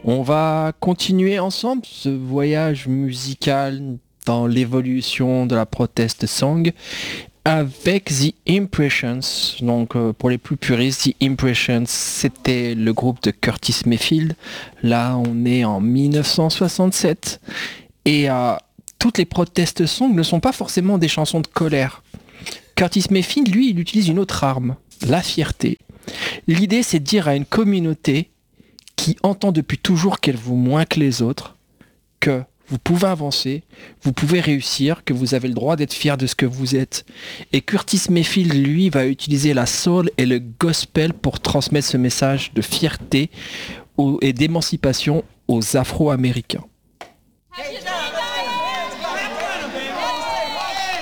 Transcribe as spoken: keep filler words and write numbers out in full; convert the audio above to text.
On va continuer ensemble ce voyage musical dans l'évolution de la protest song avec The Impressions. Donc euh, pour les plus puristes, The Impressions, c'était le groupe de Curtis Mayfield. Là, on est en dix-neuf cent soixante-sept et euh, toutes les protest songs ne sont pas forcément des chansons de colère. Curtis Mayfield, lui, il utilise une autre arme, la fierté. L'idée, c'est de dire à une communauté qui entend depuis toujours qu'elle vaut moins que les autres, que vous pouvez avancer, vous pouvez réussir, que vous avez le droit d'être fier de ce que vous êtes. Et Curtis Mayfield, lui, va utiliser la soul et le gospel pour transmettre ce message de fierté et d'émancipation aux Afro-Américains. Have you